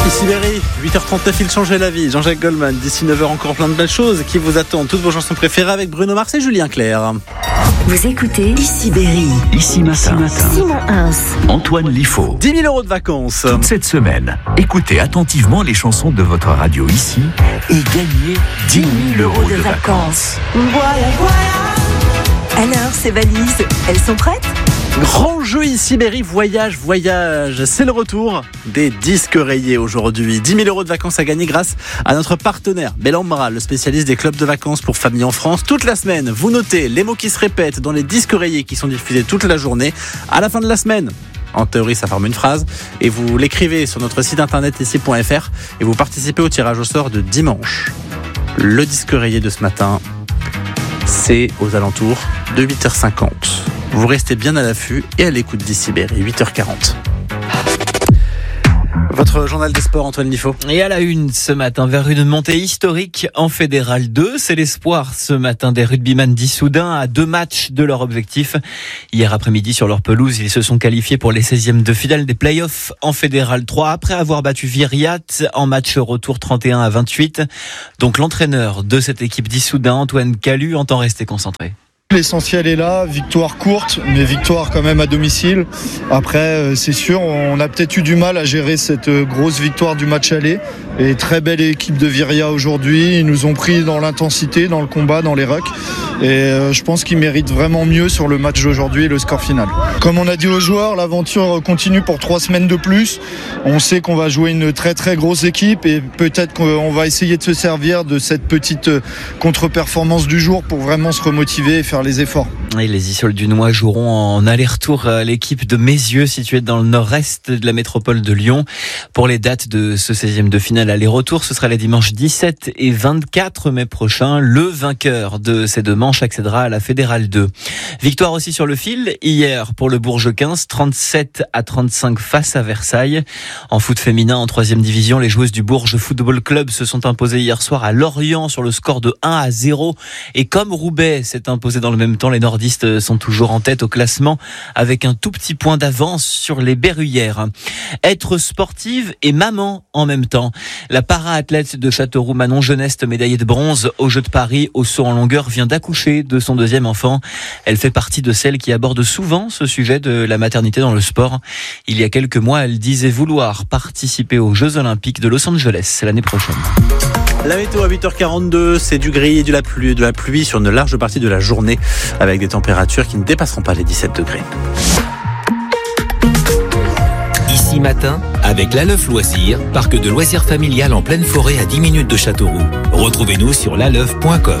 Ici Berry, 8h39, il changeait la vie. Jean-Jacques Goldman, d'ici 9h encore plein de belles choses qui vous attendent. Toutes vos chansons préférées avec Bruno Mars et Julien Clerc. Vous écoutez Ici Berry. Ici matin. Simon Hins. Antoine Liffaut. 10 000 € de vacances. Toute cette semaine, écoutez attentivement les chansons de votre radio ici et gagnez 10 000 € de vacances. Alors, ces valises, elles sont prêtes ? Grand jeu ici Berry, voyage. C'est le retour des disques rayés aujourd'hui. 10 000 € de vacances à gagner grâce à notre partenaire Bellambra, le spécialiste des clubs de vacances pour familles en France. Toute la semaine, vous notez les mots qui se répètent dans les disques rayés qui sont diffusés toute la journée. À la fin de la semaine, en théorie, ça forme une phrase et vous l'écrivez sur notre site internet ici.fr et vous participez au tirage au sort de dimanche. Le disque rayé de ce matin, c'est aux alentours de 8h50. Vous restez bien à l'affût et à l'écoute d'Ici Berry, 8h40. Votre journal des sports, Antoine Liffaut. Et à la une ce matin, vers une montée historique en Fédéral 2. C'est l'espoir ce matin des rugbyman d'Issoudun à 2 matchs de leur objectif. Hier après-midi sur leur pelouse, ils se sont qualifiés pour les 16e de finale des playoffs en Fédéral 3 après avoir battu Viriat en match retour 31-28. Donc l'entraîneur de cette équipe d'Issoudun, Antoine Calu, entend rester concentré. L'essentiel est là, victoire courte, mais victoire quand même à domicile. Après, c'est sûr, on a peut-être eu du mal à gérer cette grosse victoire du match aller. Et très belle équipe de Viria aujourd'hui. Ils nous ont pris dans l'intensité, dans le combat, dans les rucks. Et je pense qu'ils méritent vraiment mieux sur le match d'aujourd'hui et le score final. Comme on a dit aux joueurs, l'aventure continue pour 3 semaines de plus. On sait qu'on va jouer une très très grosse équipe et peut-être qu'on va essayer de se servir de cette petite contre-performance du jour pour vraiment se remotiver et faire les efforts. Et les Issols-du-Noix joueront en aller-retour à l'équipe de Mézieux, située dans le nord-est de la métropole de Lyon. Pour les dates de ce 16e de finale aller-retour, ce sera les dimanches 17 et 24 mai prochain. Le vainqueur de ces 2 manches accédera à la Fédérale 2. Victoire aussi sur le fil, hier pour le Bourges 15, 37-35 face à Versailles. En foot féminin, en 3e division, les joueuses du Bourges Football Club se sont imposées hier soir à Lorient sur le score de 1-0. Et comme Roubaix s'est imposé dans le même temps, les nordistes sont toujours en tête au classement avec un tout petit point d'avance sur les Berruyères. Être sportive et maman en même temps. La para-athlète de Châteauroux, Manon Geneste, médaillée de bronze aux Jeux de Paris au saut en longueur, vient d'accoucher de son 2e enfant. Elle fait partie de celles qui abordent souvent ce sujet de la maternité dans le sport. Il y a quelques mois, elle disait vouloir participer aux Jeux Olympiques de Los Angeles l'année prochaine. La météo à 8h42, c'est du gris et de la pluie sur une large partie de la journée avec des températures qui ne dépasseront pas les 17 degrés. Ici matin, avec l'Aleuf Loisirs, parc de loisirs familial en pleine forêt à 10 minutes de Châteauroux. Retrouvez-nous sur laleuf.com.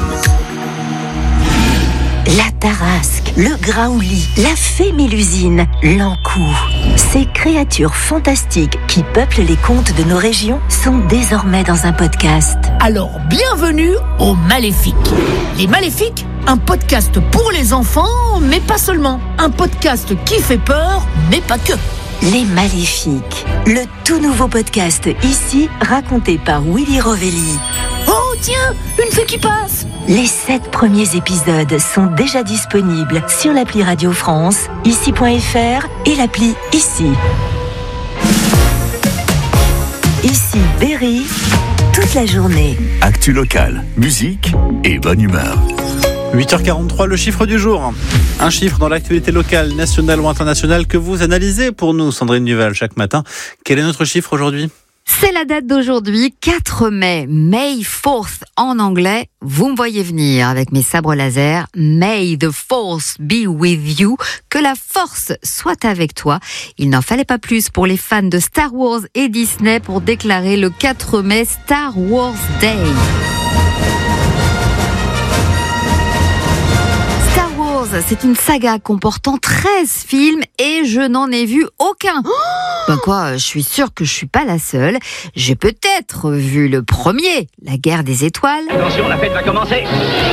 La Tarasque, le Graouli, la fée Mélusine, l'Ancou. Ces créatures fantastiques qui peuplent les contes de nos régions sont désormais dans un podcast. Alors, bienvenue aux Maléfiques. Les Maléfiques, un podcast pour les enfants, mais pas seulement. Un podcast qui fait peur, mais pas que. Les Maléfiques, le tout nouveau podcast ici, raconté par Willy Rovelli. Oh tiens, une fée qui passe. Les 7 premiers épisodes sont déjà disponibles sur l'appli Radio France, ici.fr et l'appli Ici. Ici Berry, toute la journée. Actu locale, musique et bonne humeur. 8h43, le chiffre du jour. Un chiffre dans l'actualité locale, nationale ou internationale que vous analysez pour nous, Sandrine Duval, chaque matin. Quel est notre chiffre aujourd'hui ? C'est la date d'aujourd'hui, 4 mai, May 4th en anglais. Vous me voyez venir avec mes sabres laser. May the force be with you. Que la force soit avec toi. Il n'en fallait pas plus pour les fans de Star Wars et Disney pour déclarer le 4 mai Star Wars Day. C'est une saga comportant 13 films et je n'en ai vu aucun. Ben quoi, je suis sûre que je suis pas la seule. J'ai peut-être vu le premier, La Guerre des Étoiles. Attention, la fête va commencer.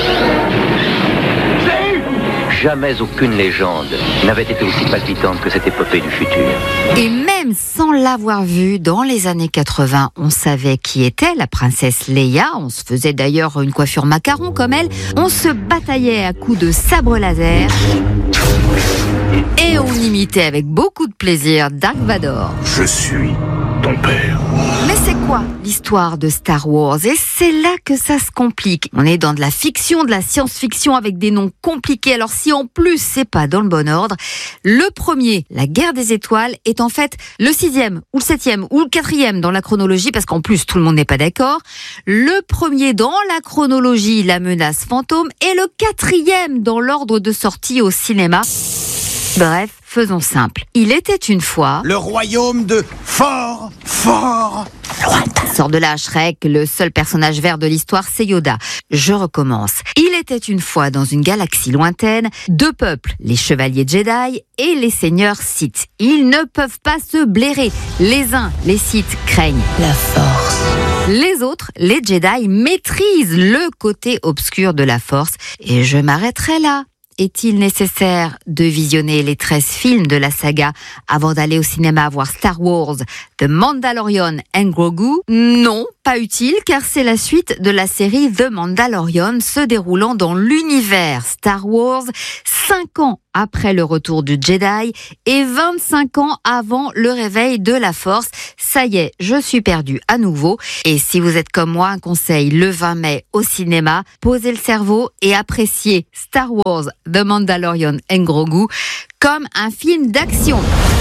Jamais aucune légende n'avait été aussi palpitante que cette épopée du futur. Et même sans l'avoir vue, dans les années 80, on savait qui était la princesse Leia. On se faisait d'ailleurs une coiffure macaron comme elle. On se bataillait à coups de sabre laser. Et on imitait avec beaucoup de plaisir Dark Vador. Je suis ton ton père. Mais c'est quoi l'histoire de Star Wars? Et c'est là que ça se complique. On est dans de la fiction, de la science-fiction avec des noms compliqués. Alors si en plus c'est pas dans le bon ordre, le premier, la guerre des étoiles, est en fait le 6e ou le 7e ou le 4e dans la chronologie, parce qu'en plus tout le monde n'est pas d'accord. Le premier dans la chronologie, la menace fantôme, et le 4e dans l'ordre de sortie au cinéma. Bref, faisons simple. Il était une fois... le royaume de fort lointain. Sort de là, Shrek, le seul personnage vert de l'histoire, c'est Yoda. Je recommence. Il était une fois dans une galaxie lointaine, deux peuples, les chevaliers Jedi et les seigneurs Sith. Ils ne peuvent pas se blairer. Les uns, les Sith, craignent la force. Les autres, les Jedi, maîtrisent le côté obscur de la force. Et je m'arrêterai là. Est-il nécessaire de visionner les 13 films de la saga avant d'aller au cinéma voir Star Wars, The Mandalorian and Grogu? Non, pas utile, car c'est la suite de la série The Mandalorian se déroulant dans l'univers Star Wars 5 ans après le retour du Jedi et 25 ans avant le réveil de la Force. Ça y est, je suis perdu à nouveau. Et si vous êtes comme moi, un conseil le 20 mai au cinéma, posez le cerveau et appréciez Star Wars, The Mandalorian and Grogu comme un film d'action.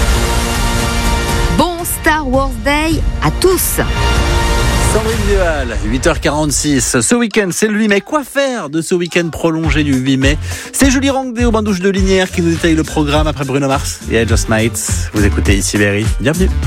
Bon Star Wars Day à tous! Sandrine Duval, 8h46. Ce week-end, c'est le 8 mai. Quoi faire de ce week-end prolongé du 8 mai? C'est Julie Rangdé au bain-douche de Linière qui nous détaille le programme après Bruno Mars et I Just Might. Vous écoutez ici Berry. Bienvenue.